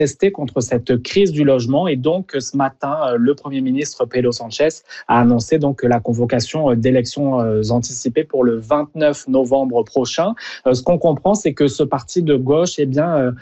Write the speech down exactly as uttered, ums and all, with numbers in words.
protester contre cette crise du logement. Et donc, ce matin, le Premier ministre Pedro Sanchez a annoncé donc la convocation d'élections anticipées pour le vingt-neuf novembre prochain. Ce qu'on comprend, c'est que ce parti de gauche, eh bien,